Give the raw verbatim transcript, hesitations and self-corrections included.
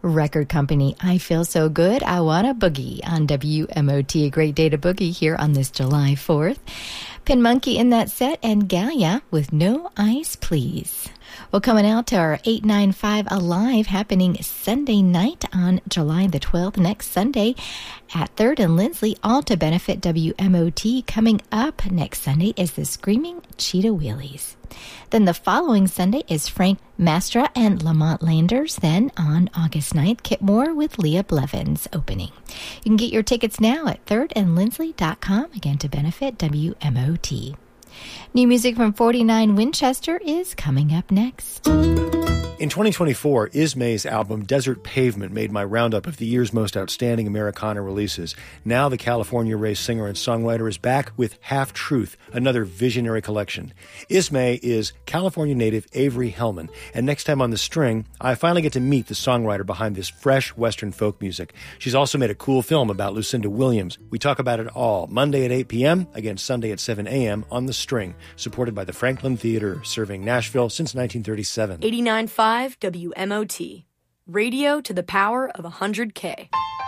record company. I Feel So Good, I Wanna Boogie on W M O T. A great day to boogie here on this July fourth. Pin Monkey in that set and Galia with No Ice Please. Well, coming out to our eight ninety-five Alive happening Sunday night on July the twelfth, next Sunday at third and Lindsley, all to benefit W M O T. Coming up next Sunday is the Screaming Cheetah Wheelies. Then the following Sunday is Frank Mastra and Lamont Landers. Then on August ninth, Kip Moore with Leah Blevins opening. You can get your tickets now at third and lindsley dot com, again to benefit W M O T. New music from forty-nine Winchester is coming up next. In twenty twenty-four, Ismay's album Desert Pavement made my roundup of the year's most outstanding Americana releases. Now the California-raised singer and songwriter is back with Half Truth, another visionary collection. Ismay is California native Avery Hellman, and next time on The String, I finally get to meet the songwriter behind this fresh Western folk music. She's also made a cool film about Lucinda Williams. We talk about it all, Monday at eight p.m., again Sunday at seven a.m. on The String, supported by the Franklin Theater, serving Nashville since nineteen thirty-seven. eighty-nine point five W M O T. Radio to the power of one hundred K.